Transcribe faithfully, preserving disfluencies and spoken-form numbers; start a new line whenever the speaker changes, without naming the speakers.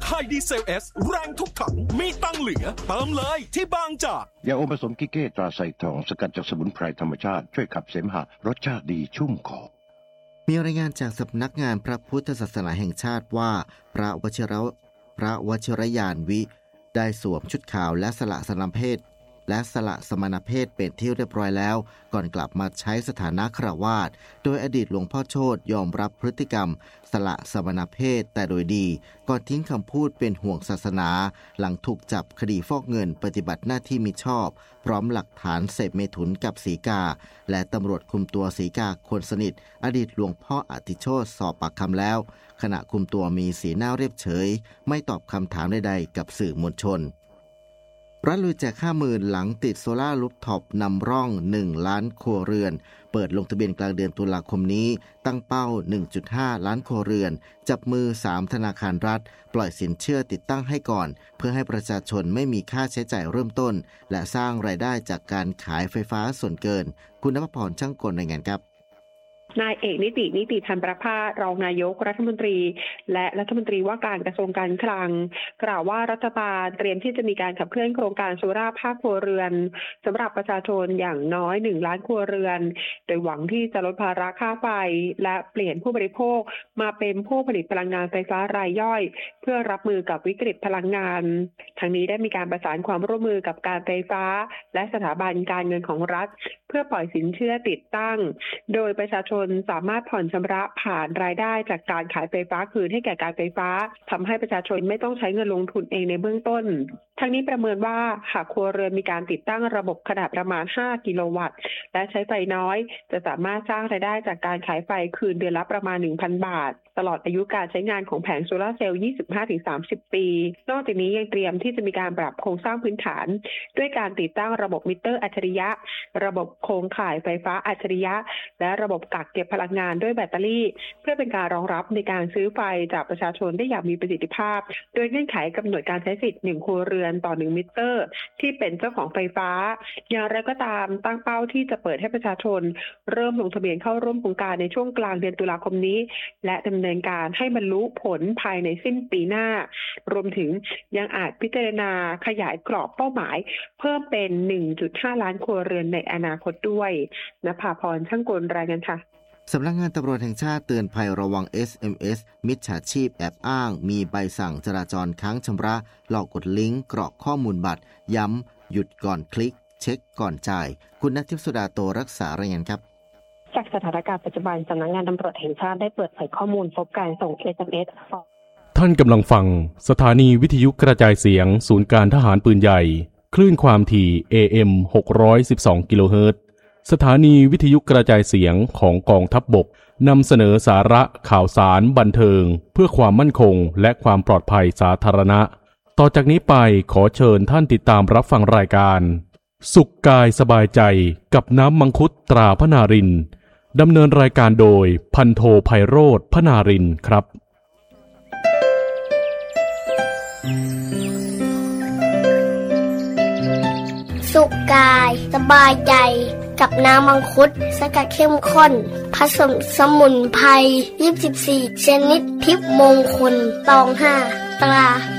ไฮดีเซลเอสแรงทุกถังมีตังเหลือเติมเลยที่บางจาก
ยาอมผสมกิเก้ตราไซทองสกัดจากสมุนไพรธรรมชาติช่วยขับเสมหะรสชาติดีชุ่มคอ
มีรายงานจากสำนักงานพระพุทธศาสนาแห่งชาติว่าพระวชิระพระวชิรยานวิได้สวมชุดขาวและสละสนามเพศและสละสมณเพศเป็นที่เรียบร้อยแล้วก่อนกลับมาใช้สถานะฆราวาสโดยอดีตหลวงพ่อโชติยอมรับพฤติกรรมสละสมณเพศแต่โดยดีก่อนทิ้งคำพูดเป็นห่วงศาสนาหลังถูกจับคดีฟอกเงินปฏิบัติหน้าที่มิชอบพร้อมหลักฐานเสพเมถุนกับศรีกาและตำรวจคุมตัวศรีกาคนสนิทอดีตหลวงพ่ออธิโชติสอบปากคำแล้วขณะคุมตัวมีสีหน้าเรียบเฉยไม่ตอบคำถามใดๆกับสื่อมวลชนรัฐลุยแจก ห้าหมื่น หลังติดโซล่ารูฟท็อปนำร่องหนึ่งล้านครัวเรือนเปิดลงทะเบียนกลางเดือนตุลาคมนี้ตั้งเป้า หนึ่งจุดห้า ล้านครัวเรือนจับมือสามธนาคารรัฐปล่อยสินเชื่อติดตั้งให้ก่อนเพื่อให้ประชาชนไม่มีค่าใช้จ่ายเริ่มต้นและสร้างรายได้จากการขายไฟฟ้าส่วนเกินคุณณภพรช่างกลรายงานครับ
นายเอกนิตินิติพันธ์ประภาสรองนายกรัฐมนตรีและรัฐมนตรีว่าการกระทรวงการคลังกล่าวว่ารัฐบาลเตรียมที่จะมีการขับเคลื่อนโครงการโซล่าร์ภาคครัวเรือนสำหรับประชาชนอย่างน้อยหนึ่งล้านครัวเรือนโดยหวังที่จะลดภาระค่าไฟและเปลี่ยนผู้บริโภคมาเป็นผู้ผลิตพลังงานไฟฟ้ารายย่อยเพื่อรับมือกับวิกฤตพลังงานทั้งนี้ได้มีการประสานความร่วมมือกับการไฟฟ้าและสถาบันการเงินของรัฐเพื่อปล่อยสินเชื่อติดตั้งโดยประชาชนสามารถผ่อนชำระผ่านรายได้จากการขายไฟฟ้าคืนให้แก่การไฟฟ้าทำให้ประชาชนไม่ต้องใช้เงินลงทุนเองในเบื้องต้นทั้งนี้ประเมินว่าหากครัวเรือนมีการติดตั้งระบบขนาดประมาณห้ากิโลวัตต์และใช้ไฟน้อยจะสามารถสร้างรายได้จากการขายไฟคืนเดือนละประมาณ หนึ่งพัน บาทตลอดอายุการใช้งานของแผงโซลาร์เซลล์ ยี่สิบห้าถึงสามสิบ ปีนอกจากนี้ยังเตรียมที่จะมีการปรับโครงสร้างพื้นฐานด้วยการติดตั้งระบบมิเตอร์อัจฉริยะระบบโครงข่ายไฟฟ้าอัจฉริยะและระบบกักเก็บพลังงานด้วยแบตเตอรี่เพื่อเป็นการรองรับในการซื้อไฟจากประชาชนได้อย่างมีประสิทธิภาพโดยเงื่อนไขกำหนดการใช้สิทธิ์หนึ่งครัวเรือนต่อหนึ่งมิเตอร์ที่เป็นเจ้าของไฟฟ้าอย่างไรก็ตามตั้งเป้าที่จะเปิดให้ประชาชนเริ่มลงทะเบียนเข้าร่วมโครงการในช่วงกลางเดือนตุลาคมนี้และดำเนินการให้บรรลุผลภายในสิ้นปีหน้ารวมถึงยังอาจพิจารณาขยายกรอบเป้าหมายเพิ่มเป็น หนึ่งจุดห้า ล้านครัวเรือนในอนาคตด้วยณภาพรช่างกลรายงานค่ะ
สำนักงานตำรวจแห่งชาติเตือนภัยระวัง เอส เอ็ม เอส มิจฉาชีพแอบอ้างมีใบสั่งจราจรค้างชำระหลอกกดลิงก์กรอกข้อมูลบัตรย้ำหยุดก่อนคลิกเช็คก่อนจ่ายคุณณทิพย์สุดาโตรักษารายงานครับ
จากสถานการณ์ปัจจุบันสำนักงานตำรวจแห่งชาติได้เปิดเผยข้อมูลพบการส่ง เอส เอ็ม เอส
ท่านกำลังฟังสถานีวิทยุกระจายเสียงศูนย์การทหารปืนใหญ่คลื่นความถี่ เอ เอ็ม หกร้อยสิบสอง กิโลเฮิรตซ์สถานีวิทยุกระจายเสียงของกองทัพบกนำเสนอสาระข่าวสารบันเทิงเพื่อความมั่นคงและความปลอดภัยสาธารณะต่อจากนี้ไปขอเชิญท่านติดตามรับฟังรายการสุขกายสบายใจกับน้ำมังคุดตราพนารินดำเนินรายการโดยพันโทไพโรจน์พนารินครับ
สุขกายสบายใจกับน้ำมังคุดสกัดเข้มข้นผสมสมุนไพรยี่สิบสี่ชนิดทิพย์มงคลตองห้าตรา